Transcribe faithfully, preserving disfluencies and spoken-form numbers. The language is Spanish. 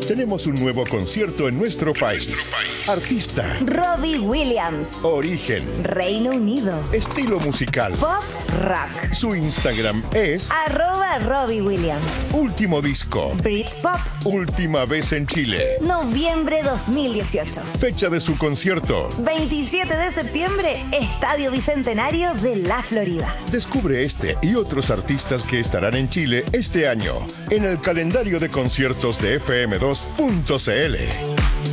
Tenemos un nuevo concierto en nuestro país. Artista. Robbie Williams. Origen. Reino Unido. Estilo musical. Pop rock. Su Instagram es Arroba Robbie Williams. Último disco. Britpop. Última vez en Chile. Noviembre dos mil dieciocho. Fecha de su concierto. veintisiete de septiembre, Estadio Bicentenario de la Florida. Descubre este y otros artistas que estarán en Chile este año en el calendario de conciertos de F M dos punto C L.